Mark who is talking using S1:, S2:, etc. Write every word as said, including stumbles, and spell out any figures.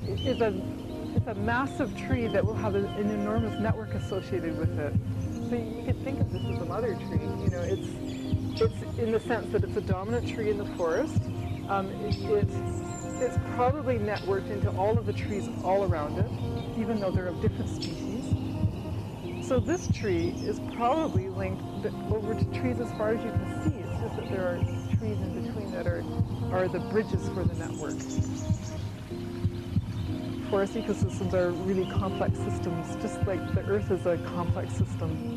S1: is a, it's a massive tree that will have a, an enormous network associated with it. So you could think of this as a mother tree. You know, it's, it's in the sense that it's a dominant tree in the forest. Um, it, it, it's probably networked into all of the trees all around it, even though they're of different species. So this tree is probably linked over to trees as far as you can see. It's just that there are trees in between that are, are the bridges for the network. Forest ecosystems are really complex systems, just like the Earth is a complex system.